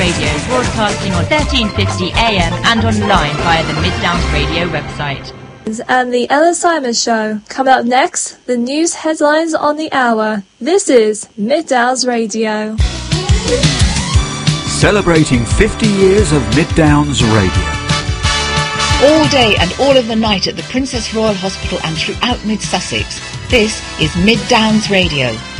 Radio, broadcasting on 1350 AM and online via the Mid Downs Radio website. And the Ella Simon Show. Coming up next, the news headlines on the hour. This is Mid Downs Radio. Celebrating 50 years of Mid Downs Radio. All day and all of the night at the Princess Royal Hospital and throughout Mid Sussex. This is Mid Downs Radio.